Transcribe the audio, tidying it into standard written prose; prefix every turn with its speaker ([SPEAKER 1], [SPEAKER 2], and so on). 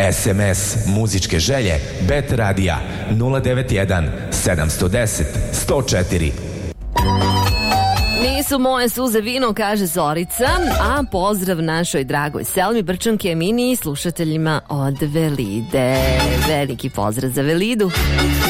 [SPEAKER 1] SMS muzičke želje Bet Radija 091 710 104.
[SPEAKER 2] Nisu moje suze vino, kaže Zorica, a pozdrav našoj dragoj Selmi Brčanke, mini slušateljima od Velide. Veliki pozdrav za Velidu.